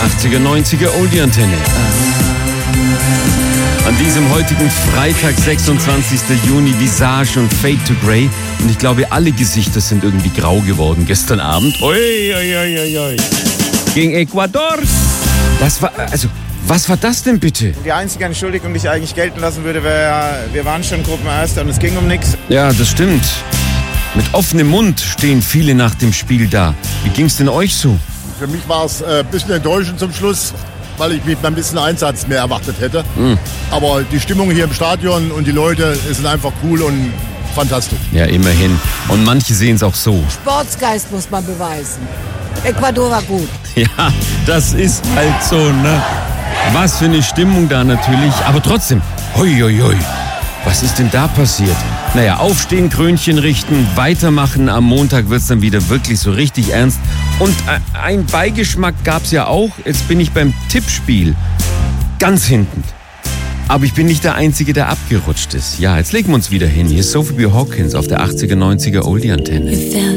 80er, 90er Oldie-Antenne. An diesem heutigen Freitag, 26. Juni, Visage und Fade to Grey. Und ich glaube, alle Gesichter sind irgendwie grau geworden gestern Abend. Ui, ui, ui, ui. Gegen Ecuador. Das war, also, was war das denn bitte? Die einzige Entschuldigung, die ich eigentlich gelten lassen würde, wäre, wir waren schon Gruppenerster und es ging um nichts. Ja, das stimmt. Mit offenem Mund stehen viele nach dem Spiel da. Wie ging's denn euch so? Für mich war es ein bisschen enttäuschend zum Schluss, weil ich mit ein bisschen Einsatz mehr erwartet hätte. Aber die Stimmung hier im Stadion und die Leute sind einfach cool und fantastisch. Ja, immerhin. Und manche sehen es auch so. Sportsgeist muss man beweisen. Ecuador war gut. Ja, das ist halt so, ne? Was für eine Stimmung da natürlich. Aber trotzdem, hoi, hoi, hoi. Was ist denn da passiert? Naja, aufstehen, Krönchen richten, weitermachen. Am Montag wird's dann wieder wirklich so richtig ernst. Und ein Beigeschmack gab's ja auch. Jetzt bin ich beim Tippspiel ganz hinten. Aber ich bin nicht der Einzige, der abgerutscht ist. Ja, jetzt legen wir uns wieder hin. Hier ist Sophie B. Hawkins auf der 80er, 90er Oldie-Antenne.